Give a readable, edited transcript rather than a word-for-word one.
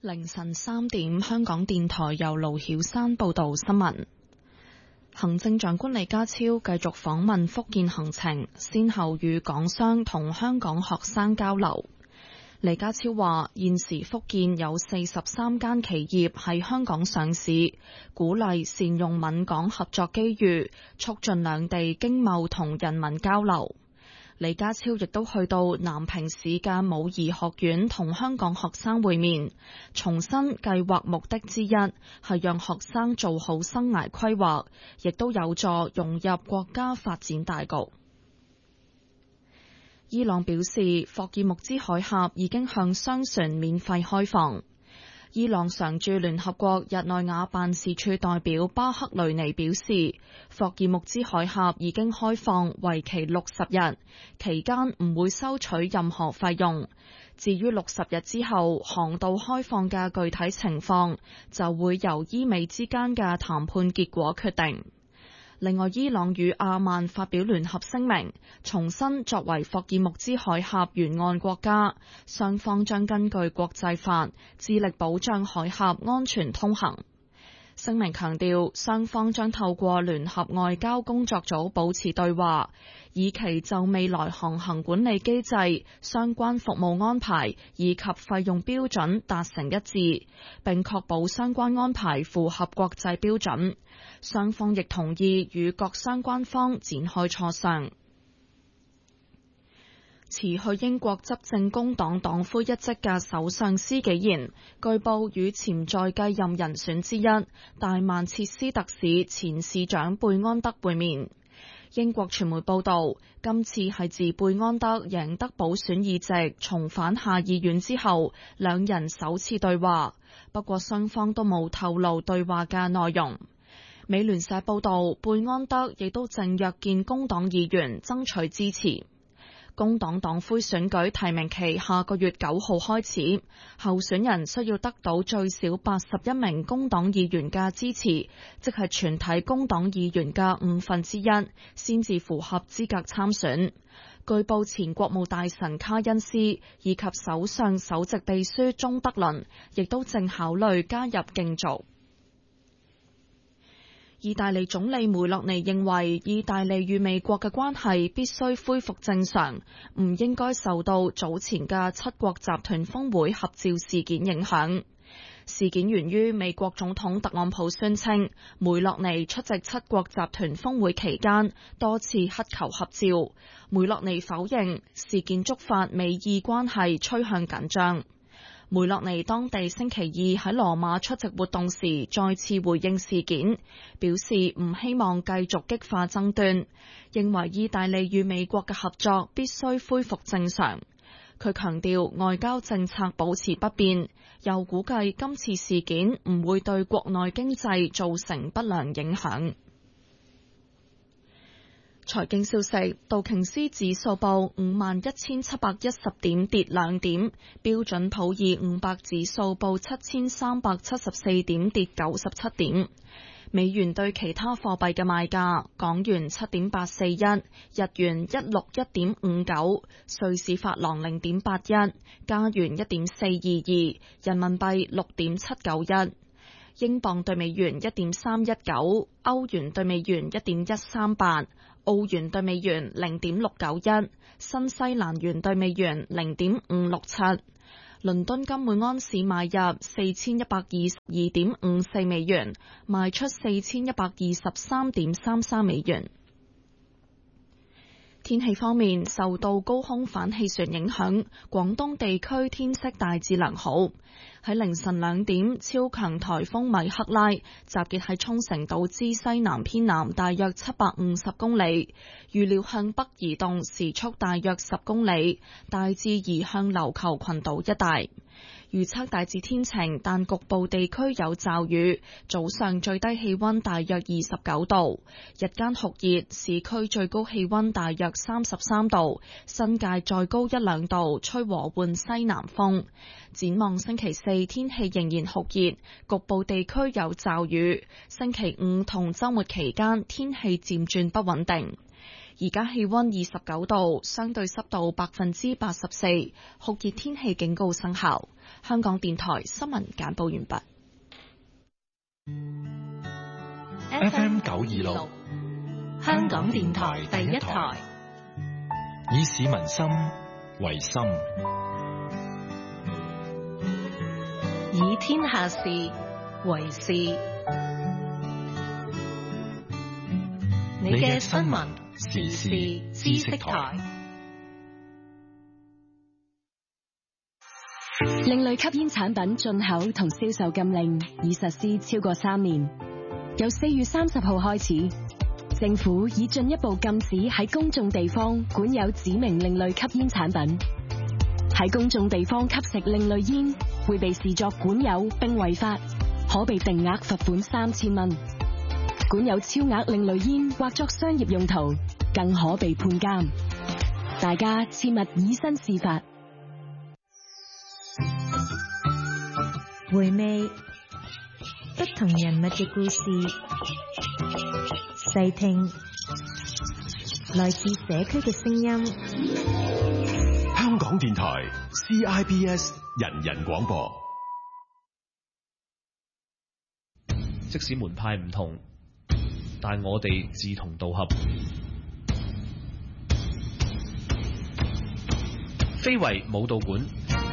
凌晨3點，香港電台由盧曉山報道新聞。行政長官李家超繼續訪問福建行程，先後與港商同香港學生交流。李家超話：現時福建有43間企業喺香港上市，鼓勵善用閩港合作機遇，促進兩地經貿同人民交流。李家超亦都去到南平市嘅武夷學院同香港學生會面，重申計劃目的之一係讓學生做好生涯規劃，亦都有助融入國家發展大局。伊朗表示，霍爾木茲海峽已經向商船免費開放。伊朗常駐聯合國日內瓦辦事處代表巴克雷尼表示，霍爾木茲海峽已經開放，為期60日，期間唔會收取任何費用。至於60日之後航道開放嘅具體情況，就會由伊美之間嘅談判結果決定。另外，伊朗與阿曼發表聯合聲明，重申作為霍爾木茲海峽沿岸國家，雙方將根據國際法致力保障海峽安全通行。聲明強調，雙方將透過聯合外交工作組保持對話，以期就未來航行管理機制、相關服務安排以及費用標準達成一致，並確保相關安排符合國際標準。雙方亦同意與各相關方展開磋商。辭去英國執政工黨黨魁一職嘅首相施紀賢，據報與潛在繼任人選之一大曼徹斯特市前市長貝安德會面。英國傳媒報道，今次係自貝安德贏得補選議席重返下議院之後，兩人首次對話，不過雙方都冇透露對話嘅內容。美聯社報道，貝安德亦都正約見工黨議員爭取支持。工黨黨魁選舉提名期下個月9號開始，候選人需要得到最少81名工黨議員嘅支持，即係全體工黨議員嘅1/5，先至符合資格參選。據報前國務大臣卡恩斯以及首相首席秘書鍾德倫亦都正考慮加入競逐。意大利總理梅洛尼認為，意大利與美國嘅關係必須恢復正常，唔應該受到早前嘅七國集團峰會合照事件影響。事件源於美國總統特朗普宣稱，梅洛尼出席七國集團峰會期間多次乞求合照。梅洛尼否認事件觸發美意關係趨向緊張。梅洛尼當地星期二喺羅馬出席活動時再次回應事件，表示唔希望繼續激化爭端，認為意大利與美國嘅合作必須恢復正常。佢強調外交政策保持不變，又估計今次事件唔會對國內經濟造成不良影響。財經消息，道瓊斯指數報51,710點，跌2點；標準普爾500指數報7,374點，跌97點。美元對其他貨幣嘅賣價：港元7.841，日元161.59，瑞士法郎0.81，加元1.422，人民幣6.791。英鎊對美元1.319，歐元對美元1.138，澳元對美元0.691，新西蘭元對美元0.567。倫敦金每安士買入4122.54美元，賣出4123.33美元。天氣方面，受到高空反氣旋影響，廣東地區天色大致良好。喺凌晨2點，超強颱風米克拉集結喺沖繩島之西南偏南大約750公里，預料向北移動，時速大約10公里，大致移向琉球群島一帶。預測大致天晴，但局部地區有驟雨。早上最低氣溫大約29度，日間酷熱，市區最高氣溫大約33度，新界再高1-2度，吹和緩西南風。展望星期四天氣仍然酷熱，局部地區有驟雨。星期五同週末期間天氣漸轉不穩定。 而家氣溫29度，相對濕度84%，酷熱天氣警告生效。香港電台新聞簡報完畢。 FM 926，香港電台第一台，以市民心為心， 以天下事為事。你嘅新聞時事知識台。 另類吸煙產品進口同銷售禁令已實施超過3年，由4月30號開始，政府已進一步禁止喺公眾地方管有指明另類吸煙產品。喺公眾地方吸食另類煙會被視作管有並違法，可被定額罰款3000蚊。管有超額另類煙或作商業用途，更可被判監。大家切勿以身試法。 回味不同人物嘅故事，細聽來自社區嘅聲音。 香港電台 CIBS 人人廣播。 即使門派唔同，但我哋志同道合。非遺舞蹈館